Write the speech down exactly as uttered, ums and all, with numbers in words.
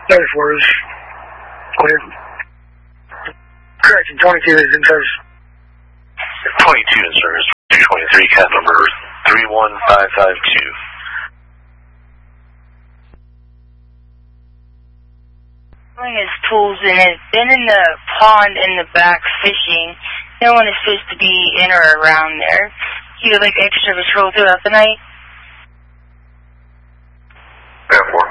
ninety-four is clear. Correction, twenty-two is in service. twenty-two in service. two twenty-three, cat number three one five five two. His tools and has been in the pond in the back fishing. No one is supposed to be in or around there. He would like extra patrol throughout the night. Air four.